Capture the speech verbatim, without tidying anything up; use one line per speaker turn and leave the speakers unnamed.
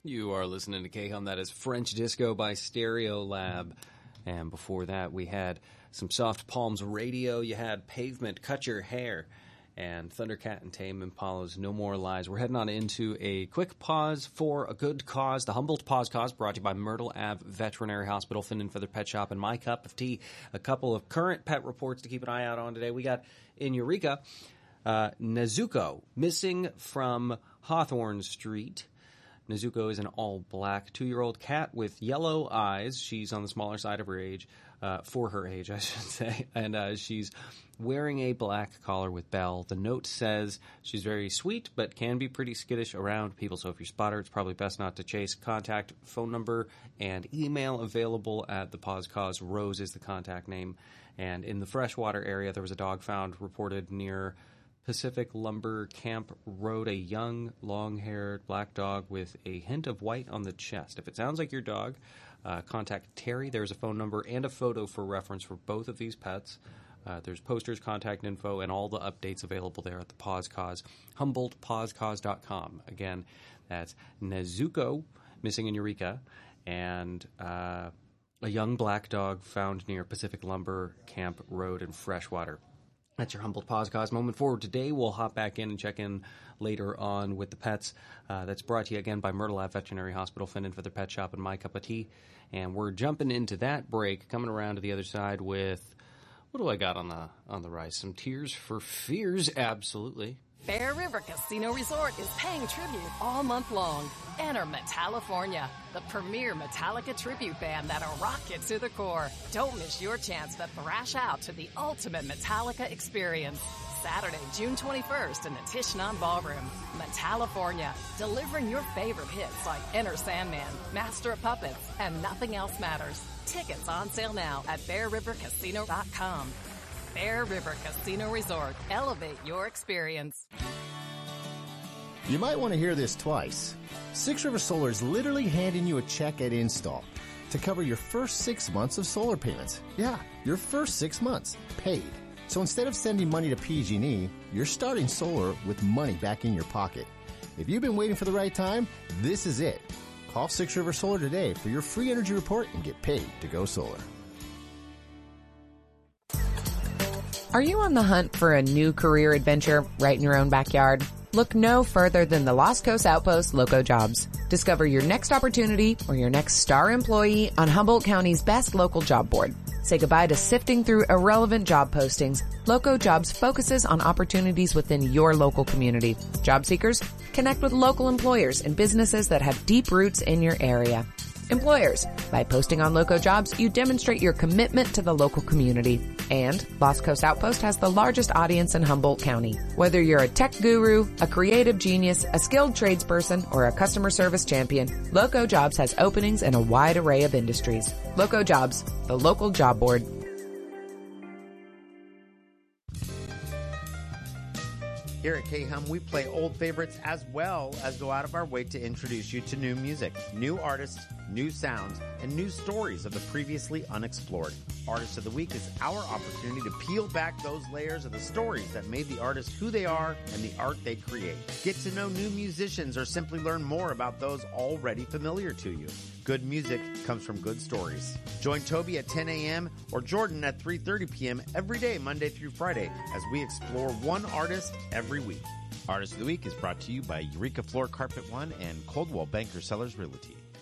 You are listening to K-Hum. That is French Disco by Stereolab. And before that, we had some Soft Palms Radio. You had Pavement, Cut Your Hair, and Thundercat and Tame Impala's No More Lies. We're heading on into a quick pause for a good cause. The Humboldt Pause Cause, brought to you by Myrtle Ave Veterinary Hospital, Fin and Feather Pet Shop, and My Cup of Tea. A couple of current pet reports to keep an eye out on today. We got in Eureka, uh, Nezuko, missing from Hawthorne Street. Nezuko is an all-black two-year-old cat with yellow eyes. She's on the smaller side of her age, uh, for her age, I should say. And uh, she's wearing a black collar with Belle. The note says she's very sweet, but can be pretty skittish around people. So if you spot her, it's probably best not to chase. Contact phone number and email available at the Pause Cause. Rose is the contact name. And in the freshwater area, there was a dog found reported near Pacific Lumber Camp Road, a young, long-haired black dog with a hint of white on the chest. If it sounds like your dog, uh, contact Terry. There's a phone number and a photo for reference for both of these pets. Uh, there's posters, contact info, and all the updates available there at the Pause Cause, Humboldt Pause Cause dot com. Again, that's Nezuko, missing in Eureka, and uh, a young black dog found near Pacific Lumber Camp Road in Freshwater. That's your Humboldt Pause Cause moment forward. Today, we'll hop back in and check in later on with the pets. Uh, that's brought to you again by Myrtle Ave Veterinary Hospital, Fin and Feather Pet Shop, and My Cup of Tea. And we're jumping into that break, coming around to the other side with, what do I got on the on the rise? Some Tears for Fears, absolutely.
Bear River Casino Resort is paying tribute all month long. Enter Metallifornia, the premier Metallica tribute band that'll rock it to the core. Don't miss your chance to thrash out to the ultimate Metallica experience. Saturday, June twenty-first in the Tishnan Ballroom. Metallifornia, delivering your favorite hits like Enter Sandman, Master of Puppets, and Nothing Else Matters. Tickets on sale now at bear river casino dot com. Bear River Casino Resort. Elevate your experience.
You might want to hear this twice. Six River Solar is literally handing you a check at install to cover your first six months of solar payments. Yeah, your first six months, paid. So instead of sending money to P G and E, you're starting solar with money back in your pocket. If you've been waiting for the right time, this is it. Call Six River Solar today for your free energy report and get paid to go solar.
Are you on the hunt for a new career adventure right in your own backyard? Look no further than the Lost Coast Outpost Loco Jobs. Discover your next opportunity or your next star employee on Humboldt County's best local job board. Say goodbye to sifting through irrelevant job postings. Loco Jobs focuses on opportunities within your local community. Job seekers, connect with local employers and businesses that have deep roots in your area. Employers, by posting on Loco Jobs, you demonstrate your commitment to the local community. And Lost Coast Outpost has the largest audience in Humboldt County. Whether you're a tech guru, a creative genius, a skilled tradesperson, or a customer service champion, Loco Jobs has openings in a wide array of industries. Loco Jobs, the local job board.
Here at K-Hum, we play old favorites as well as go out of our way to introduce you to new music, new artists, new sounds, and new stories of the previously unexplored. Artist of the Week is our opportunity to peel back those layers of the stories that made the artist who they are and the art they create. Get to know new musicians or simply learn more about those already familiar to you. Good music comes from good stories. Join Toby at ten a.m. or Jordan at three thirty p.m. every day, Monday through Friday, as we explore one artist every week. Artist of the Week is brought to you by Eureka Floor Carpet One and Coldwell Banker Sellers Realty.